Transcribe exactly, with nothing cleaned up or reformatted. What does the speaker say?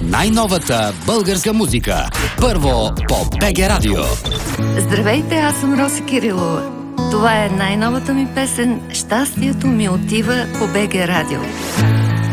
най-новата българска музика. Първо по БГ Радио. Здравейте, аз съм Роси Кирилова. Това е най-новата ми песен «Щастието ми отива» по БГ Радио.